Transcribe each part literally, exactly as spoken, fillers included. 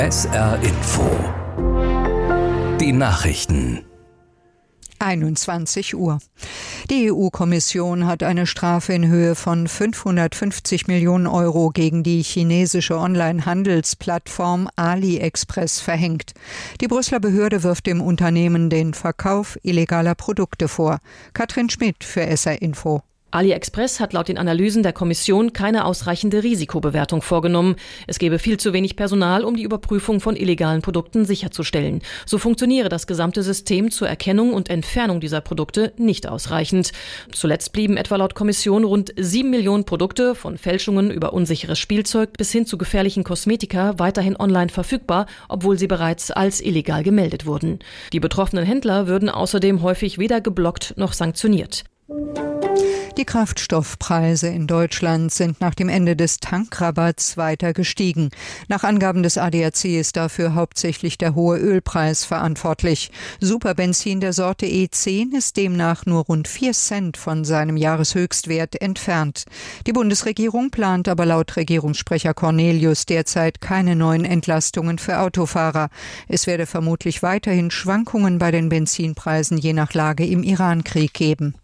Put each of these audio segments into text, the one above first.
S R Info. Die Nachrichten. einundzwanzig Uhr. Die E U-Kommission hat eine Strafe in Höhe von fünfhundertfünfzig Millionen Euro gegen die chinesische Online-Handelsplattform AliExpress verhängt. Die Brüsseler Behörde wirft dem Unternehmen den Verkauf illegaler Produkte vor. Katrin Schmidt für S R Info. AliExpress hat laut den Analysen der Kommission keine ausreichende Risikobewertung vorgenommen. Es gebe viel zu wenig Personal, um die Überprüfung von illegalen Produkten sicherzustellen. So funktioniere das gesamte System zur Erkennung und Entfernung dieser Produkte nicht ausreichend. Zuletzt blieben etwa laut Kommission rund sieben Millionen Produkte, von Fälschungen über unsicheres Spielzeug bis hin zu gefährlichen Kosmetika, weiterhin online verfügbar, obwohl sie bereits als illegal gemeldet wurden. Die betroffenen Händler würden außerdem häufig weder geblockt noch sanktioniert. Die Kraftstoffpreise in Deutschland sind nach dem Ende des Tankrabatts weiter gestiegen. Nach Angaben des A D A C ist dafür hauptsächlich der hohe Ölpreis verantwortlich. Superbenzin der Sorte E zehn ist demnach nur rund vier Cent von seinem Jahreshöchstwert entfernt. Die Bundesregierung plant aber laut Regierungssprecher Cornelius derzeit keine neuen Entlastungen für Autofahrer. Es werde vermutlich weiterhin Schwankungen bei den Benzinpreisen je nach Lage im Irankrieg geben.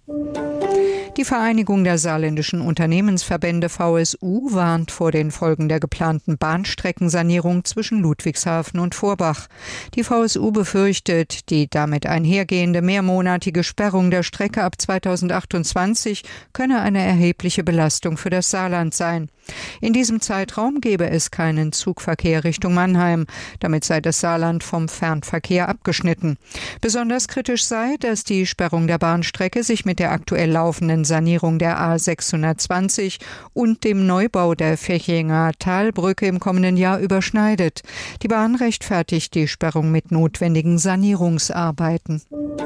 Die Vereinigung der saarländischen Unternehmensverbände V S U warnt vor den Folgen der geplanten Bahnstreckensanierung zwischen Ludwigshafen und Vorbach. Die V S U befürchtet, die damit einhergehende mehrmonatige Sperrung der Strecke ab zweitausendachtundzwanzig könne eine erhebliche Belastung für das Saarland sein. In diesem Zeitraum gebe es keinen Zugverkehr Richtung Mannheim. Damit sei das Saarland vom Fernverkehr abgeschnitten. Besonders kritisch sei, dass die Sperrung der Bahnstrecke sich mit der aktuell laufenden Sanierung der A sechshundertzwanzig und dem Neubau der Vechinger Talbrücke im kommenden Jahr überschneidet. Die Bahn rechtfertigt die Sperrung mit notwendigen Sanierungsarbeiten.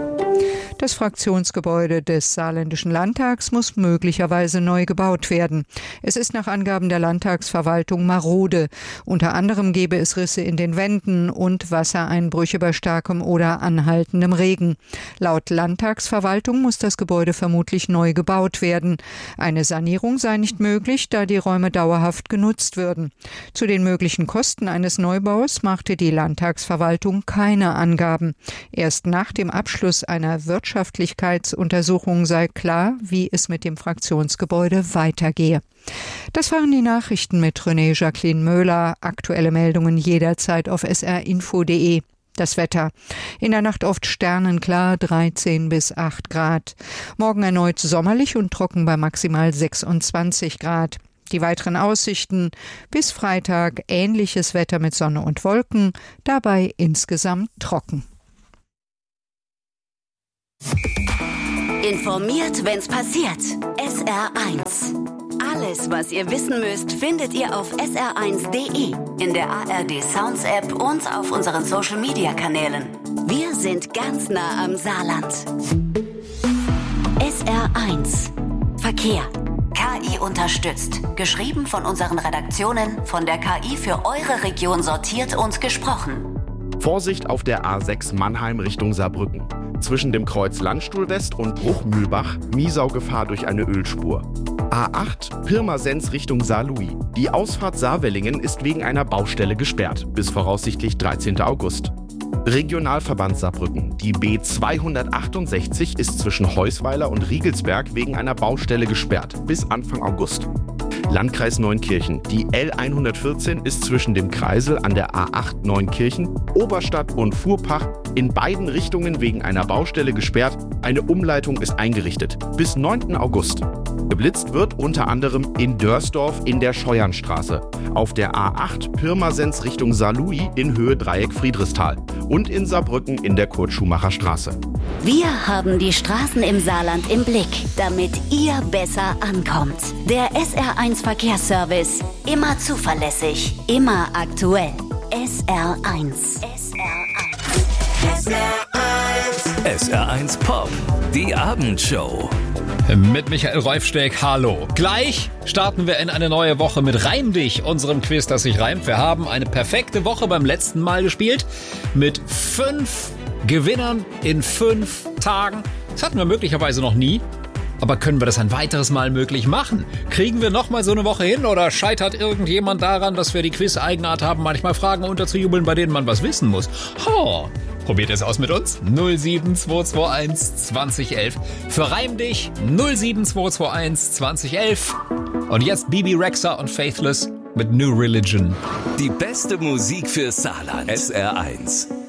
Das Fraktionsgebäude des Saarländischen Landtags muss möglicherweise neu gebaut werden. Es ist nach Angaben der Landtagsverwaltung marode. Unter anderem gebe es Risse in den Wänden und Wassereinbrüche bei starkem oder anhaltendem Regen. Laut Landtagsverwaltung muss das Gebäude vermutlich neu gebaut werden. Eine Sanierung sei nicht möglich, da die Räume dauerhaft genutzt würden. Zu den möglichen Kosten eines Neubaus machte die Landtagsverwaltung keine Angaben. Erst nach dem Abschluss einer Wirtschaftlichkeitsuntersuchung sei klar, wie es mit dem Fraktionsgebäude weitergehe. Das waren die Nachrichten mit René Jacqueline Möhler. Aktuelle Meldungen jederzeit auf s r info punkt d e. Das Wetter. In der Nacht oft sternenklar, dreizehn bis acht Grad. Morgen erneut sommerlich und trocken bei maximal sechsundzwanzig Grad. Die weiteren Aussichten: bis Freitag ähnliches Wetter mit Sonne und Wolken, dabei insgesamt trocken. Informiert, wenn's passiert. S R eins. Alles, was ihr wissen müsst, findet ihr auf s r eins punkt d e, in der A R D Sounds App und auf unseren Social Media Kanälen. Wir sind ganz nah am Saarland. S R eins. Verkehr. K I unterstützt. Geschrieben von unseren Redaktionen, von der K I für eure Region sortiert und gesprochen. Vorsicht auf der A sechs Mannheim Richtung Saarbrücken. Zwischen dem Kreuz Landstuhl West und Bruchmühlbach Miesaugefahr durch eine Ölspur. A acht Pirmasens Richtung Saarlouis. Die Ausfahrt Saarwellingen ist wegen einer Baustelle gesperrt, bis voraussichtlich dreizehnten August. Regionalverband Saarbrücken. Die B zweihundertachtundsechzig ist zwischen Heusweiler und Riegelsberg wegen einer Baustelle gesperrt, bis Anfang August. Landkreis Neunkirchen. Die L hundertvierzehn ist zwischen dem Kreisel an der A acht Neunkirchen, Oberstadt und Fuhrpach in beiden Richtungen wegen einer Baustelle gesperrt. Eine Umleitung ist eingerichtet. Bis neunten August. Geblitzt wird unter anderem in Dörsdorf in der Scheuernstraße, auf der A acht Pirmasens Richtung Saarlouis in Höhe Dreieck Friedrichsthal und in Saarbrücken in der Kurt-Schumacher-Straße. Wir haben die Straßen im Saarland im Blick, damit ihr besser ankommt. Der S R eins Verkehrsservice. Immer zuverlässig, immer aktuell. S R eins. S R eins. S R eins. S R eins Pop. Die Abendshow. Mit Michael Reufsteck, hallo. Gleich starten wir in eine neue Woche mit Reim dich, unserem Quiz, das sich reimt. Wir haben eine perfekte Woche beim letzten Mal gespielt mit fünf Gewinnern in fünf Tagen. Das hatten wir möglicherweise noch nie. Aber können wir das ein weiteres Mal möglich machen? Kriegen wir nochmal so eine Woche hin oder scheitert irgendjemand daran, dass wir die Quiz-Eigenart haben, manchmal Fragen unterzujubeln, bei denen man was wissen muss? Oh, probiert es aus mit uns. null sieben zwei zwei eins zwanzig elf. Für Reim dich null sieben zwei zwei eins zwanzig elf. Und jetzt Bibi Rexha und Faithless mit New Religion. Die beste Musik für Saarland. S R eins.